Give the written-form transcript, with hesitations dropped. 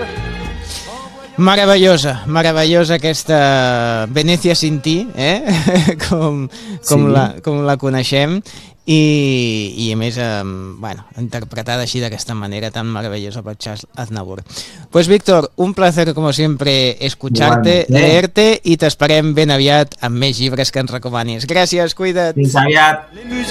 Meravellosa, meravellosa aquesta Venècia sin ti, com la coneixem, i a més, interpretada així d'aquesta manera tan maravillosa per Charles Aznavour. Pues Víctor, un placer como siempre escucharte, leerte, i t'esperem ben aviat amb més llibres que ens recomanis. Gràcies, cuida't. Fins aviat.